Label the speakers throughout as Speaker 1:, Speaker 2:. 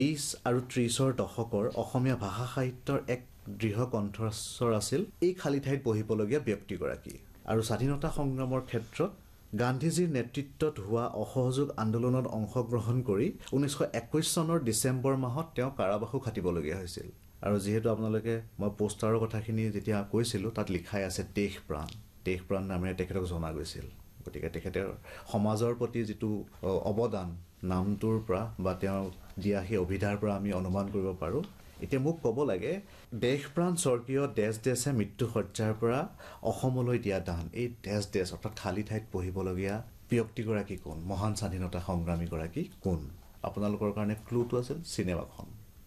Speaker 1: 20 আৰু 30ৰ দশকৰ অসমীয়া ভাষা সাহিত্যৰ এক দৃঢ় কণ্ঠস্বৰ আছিল এই খালী ঠাইত বহিবলগীয়া ব্যক্তিগৰাকী আৰু স্বাধীনতা সংগ্ৰামৰ ক্ষেত্ৰত গান্ধীজীৰ নেতৃত্বত হোৱা অসহযোগ আন্দোলনত অংশগ্ৰহণ কৰি 1921 চনৰ ডিচেম্বৰ মাহত তেওঁ কাৰাবাসো খাটিবলগীয়া হৈছিল আৰু যেহেতু আপোনালোকে মই পোষ্টাৰৰ কথাখিনি যেতিয়া কৈছিলোঁ তাত লিখাই আছে দেশপ্ৰাণ নামেৰে তেখেতক জনা গৈছিল গতিকে তেখেতৰ সমাজৰ প্ৰতি যিটো অৱদান নামটোৰ পৰা বা তেওঁ দিয়া সেই অভিধাৰ পৰা আমি অনুমান কৰিব পাৰোঁ এতিয়া মোক ক'ব লাগে দেশপ্ৰাণ স্বৰ্গীয় দেশে মৃত্যুসজ্জাৰ পৰা অসমলৈ দিয়া দান এই দেশ অৰ্থাৎ খালী ঠাইত বহিবলগীয়া ব্যক্তিগৰাকী কোন মহান স্বাধীনতা সংগ্ৰামীগৰাকী কোন আপোনালোকৰ কাৰণে ক্লুটো আছিল চিনেমাখন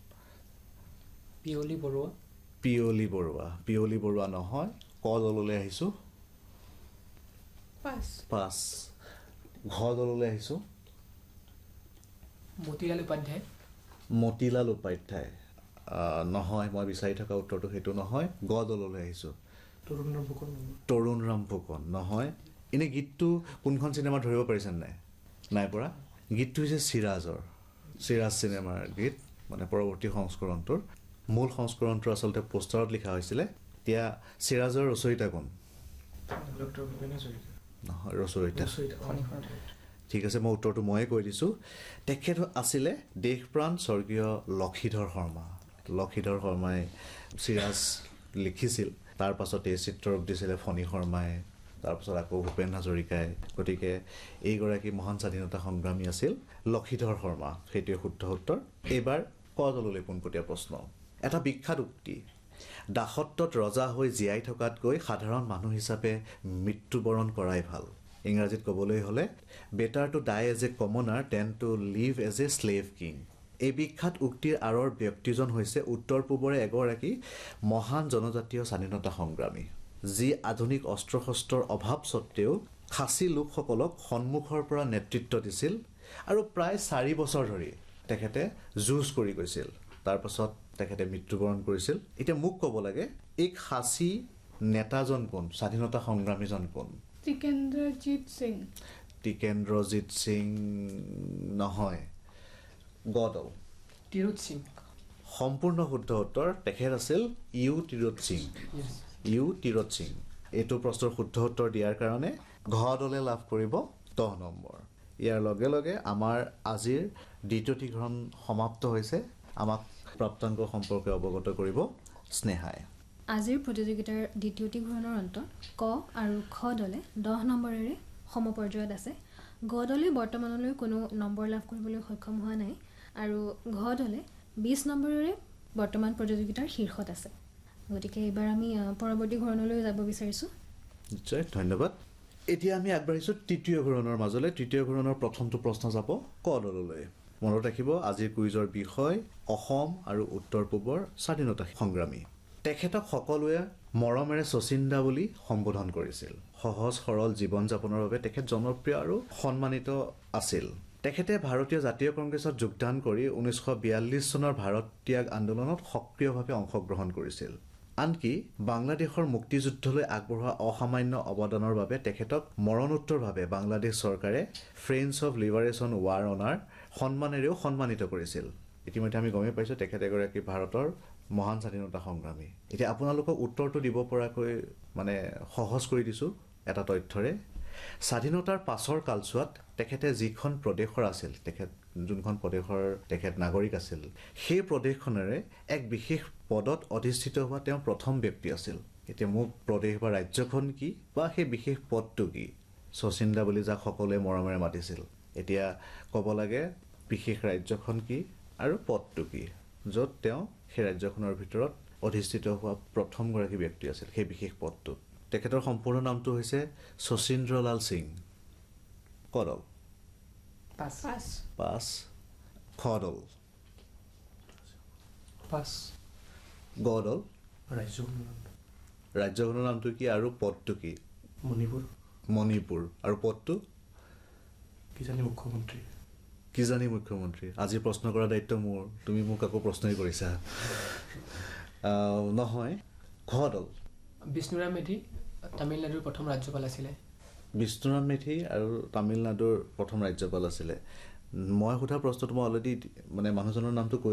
Speaker 1: পিয়লি বৰুৱা নহয় ক দললৈ আহিছোঁ পাঁচ ঘ দললৈ আহিছোঁ মতিলাল উপাধ্যায় নহয় মই বিচাৰি থকা উত্তৰটো সেইটো নহয় গ দললৈ আহিছোঁ তৰুণৰাম ফুকন নহয় এনে গীতটো কোনখন চিনেমা ধৰিব পাৰিছেনে নাই পৰা গীতটো হৈছে চিৰাজ চিনেমাৰ গীত মানে পৰৱৰ্তী সংস্কৰণটোৰ মূল সংস্কৰণটো আচলতে পোষ্টাৰত লিখা হৈছিলে এতিয়া চিৰাজৰ ৰচয়িতা কোন নহয় ৰচয়িতা ঠিক আছে মই উত্তৰটো ময়ে কৈ দিছোঁ তেখেত আছিলে দেশপ্ৰাণ স্বৰ্গীয় লক্ষীধৰ শৰ্মাই চিৰাজ লিখিছিল তাৰ পাছত এই চিত্ৰৰূপ দিছিলে ফণী শৰ্মাই তাৰপাছত আকৌ ভূপেন হাজৰিকাই গতিকে এইগৰাকী মহান স্বাধীনতা সংগ্ৰামী আছিল লক্ষীধৰ শৰ্মা সেইটোৱে শুদ্ধ উত্তৰ এইবাৰ ক দললৈ পোনপটীয়া প্ৰশ্ন এটা বিখ্যাত উক্তি দাসত্বত ৰজা হৈ জীয়াই থকাতকৈ সাধাৰণ মানুহ হিচাপে মৃত্যুবৰণ কৰাই ভাল ইংৰাজীত ক'বলৈ হ'লে better to die as a কমনাৰ then two live as a slave king এই বিখ্যাত উক্তিৰ আঁৰৰ ব্যক্তিজন হৈছে উত্তৰ পূবৰে এগৰাকী মহান জনজাতীয় স্বাধীনতা সংগ্ৰামী যি আধুনিক অস্ত্ৰ শস্ত্ৰৰ অভাৱ স্বত্তেও খাচী লোকসকলক সন্মুখৰ পৰা নেতৃত্ব দিছিল আৰু প্ৰায় 4 বছৰ ধৰি তেখেতে যুঁজ কৰি গৈছিল তাৰপাছত তেখেতে মৃত্যুবৰণ কৰিছিল এতিয়া মোক ক'ব লাগে এই খাচী নেতাজন কোন স্বাধীনতা সংগ্ৰামীজন কোন টিকেন্দ্ৰজিৎ সিং নহয় গদল সম্পূৰ্ণ শুদ্ধ উত্তৰ তেখেত আছিল ইউ তিৰোধ সিং এইটো প্ৰশ্নৰ শুদ্ধ উত্তৰ দিয়াৰ কাৰণে ঘ দলে লাভ কৰিব 10 নম্বৰ ইয়াৰ লগে লগে আমাৰ আজিৰ দ্বিতীয়টি ঘৰণ সমাপ্ত হৈছে আমাক প্ৰাপ্তাংক সম্পৰ্কে অৱগত কৰিব স্নেহাই
Speaker 2: আজিৰ প্ৰতিযোগিতাৰ দ্বিতীয়টি ঘূৰণৰ অন্তত ক আৰু খ দলে 10 নম্বৰেৰে সমপৰ্যায়ত আছে গ দলে বৰ্তমানলৈ কোনো নম্বৰ লাভ কৰিবলৈ সক্ষম হোৱা নাই আৰু ঘ দলে 20 নম্বৰেৰে বৰ্তমান প্ৰতিযোগিতাৰ শীৰ্ষত আছে গতিকে এইবাৰ আমি পৰৱৰ্তী ঘূৰণলৈ যাব বিচাৰিছোঁ
Speaker 1: নিশ্চয় ধন্যবাদ এতিয়া আমি আগবাঢ়িছোঁ তৃতীয় ঘূৰণৰ মাজলৈ তৃতীয় ঘূৰণৰ প্ৰথমটো প্ৰশ্ন যাব ক দললৈ মনত ৰাখিব আজিৰ কুইজৰ বিষয় অসম আৰু উত্তৰ পূবৰ স্বাধীনতা সংগ্ৰামী তেখেতক সকলোৱে মৰমেৰে শচীন্দা বুলি সম্বোধন কৰিছিল সহজ সৰল জীৱন যাপনৰ বাবে তেখেত জনপ্ৰিয় আৰু সন্মানিত আছিল তেখেতে ভাৰতীয় জাতীয় কংগ্ৰেছত যোগদান কৰি 1942 চনৰ ভাৰত ত্যাগ আন্দোলনত সক্ৰিয়ভাৱে অংশগ্ৰহণ কৰিছিল আনকি বাংলাদেশৰ মুক্তিযুদ্ধলৈ আগবঢ়োৱা অসামান্য অৱদানৰ বাবে তেখেতক মৰণোত্তৰভাৱে বাংলাদেশ চৰকাৰে ফ্ৰেণ্ডছ অফ লিবাৰেশ্যন ৱাৰ অনাৰ সন্মানেৰেও সন্মানিত কৰিছিল ইতিমধ্যে আমি গমেই পাইছোঁ তেখেত এগৰাকী ভাৰতৰ মহান স্বাধীনতা সংগ্ৰামী এতিয়া আপোনালোকক উত্তৰটো দিব পৰাকৈ মানে সহজ কৰি দিছোঁ এটা তথ্যৰে স্বাধীনতাৰ পাছৰ কালছোৱাত তেখেতে যিখন প্ৰদেশৰ আছিল তেখেত যোনখন প্ৰদেশৰ তেখেত নাগৰিক আছিল সেই প্ৰদেশখনৰে এক বিশেষ পদত অধিষ্ঠিত হোৱা তেওঁ প্ৰথম ব্যক্তি আছিল এতিয়া মোক প্ৰদেশ বা ৰাজ্যখন কি বা সেই বিশেষ পদটো কি শচীন্দা বুলি যাক সকলোৱে মৰমেৰে মাতিছিল এতিয়া ক'ব লাগে বিশেষ ৰাজ্যখন কি আৰু পদটো কি য'ত তেওঁ সেই ৰাজ্যখনৰ ভিতৰত অধিষ্ঠিত হোৱা প্ৰথমগৰাকী ব্যক্তি আছিল সেই বিশেষ পদটোত তেখেতৰ সম্পূৰ্ণ নামটো হৈছে শচীন্দ্ৰলাল সিং কদল পাঁচ খদল গদল ৰাজ্যখনৰ নামটো কি আৰু পদটো কি মণিপুৰ আৰু পদটো কিজানি মুখ্যমন্ত্ৰী আজি প্ৰশ্ন কৰা দায়িত্ব মোৰ তুমি মোক আকৌ প্ৰশ্নই কৰিছা নহয় খদল
Speaker 3: বিষ্ণুৰাম মেধি তামিলনাডুৰ প্ৰথম ৰাজ্যপাল আছিলে
Speaker 1: বিষ্ণুৰাম মেধি আৰু তামিলনাডুৰ প্ৰথম ৰাজ্যপাল আছিলে মই সোধা প্ৰশ্নটো মই অলৰেডি মানে মানুহজনৰ নামটো কৈ